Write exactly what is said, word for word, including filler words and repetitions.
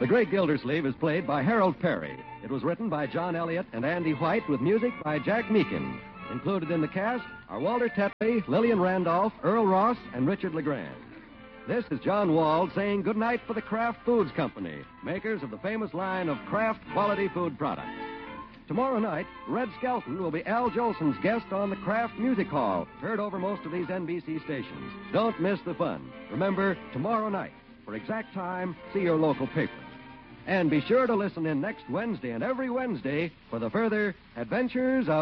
The Great Gildersleeve is played by Harold Perry. It was written by John Elliott and Andy White with music by Jack Meakin. Included in the cast are Walter Tetley, Lillian Randolph, Earl Ross, and Richard LeGrand. This is John Wald saying goodnight for the Kraft Foods Company, makers of the famous line of Kraft quality food products. Tomorrow night, Red Skelton will be Al Jolson's guest on the Kraft Music Hall, heard over most of these N B C stations. Don't miss the fun. Remember, tomorrow night. For exact time, see your local paper. And be sure to listen in next Wednesday and every Wednesday for the further adventures of